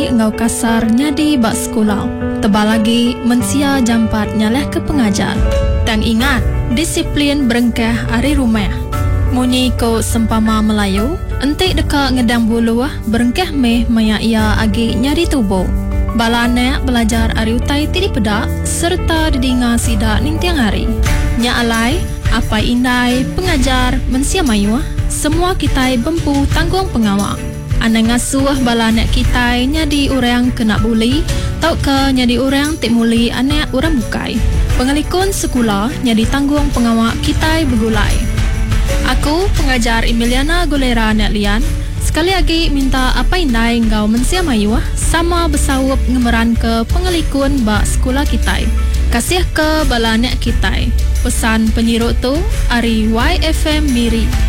Ngau kasar nyadi bak sekolah. Tebal lagi mensia jampat nyaleh ke pengajar. Dan ingat, disiplin berengkah hari rumah. Munyi ko sempama Melayu, entik dekat ngedang bulu berengkah meh maya ia agi nyari tubuh. Balanek belajar hari utai tiri pedak serta didinga sidak ning tiang hari. Nya alai, apa indai pengajar mensia mayu, semua kita bempu tanggung pengawal. Anang ngasuh balanek kita nyadi orang kena buli, tau ke nyadi orang tik muli anak orang bukai. Pengelikun sekolah nyadi tanggung pengawal kita bergulai. Aku pengajar Emiliana Golera Nek Lian. Sekali lagi minta apa indai engkau mensia mayu sama bersawup ngemeran ke pengelikun bak sekolah kita. Kasih ke balanek kita. Pesan penyiruk tu Ari YFM Miri.